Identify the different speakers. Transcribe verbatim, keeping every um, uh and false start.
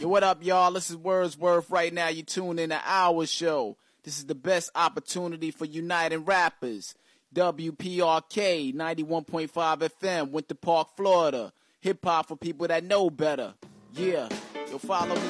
Speaker 1: Yo, what up, y'all? This is Wordsworth. Right now, you tune in to our show. This is the best opportunity for uniting rappers. W P R K ninety-one point five F M, Winter Park, Florida. Hip-hop for people that know better. Yeah. Yo, follow me